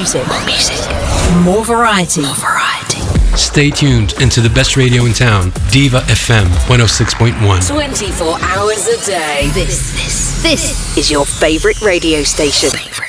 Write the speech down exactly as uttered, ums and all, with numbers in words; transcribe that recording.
music. More music. More variety. More variety. Stay tuned into the best radio in town, Diva F M one oh six point one. twenty-four hours a day. This, this, this is your favorite radio station. Favorite.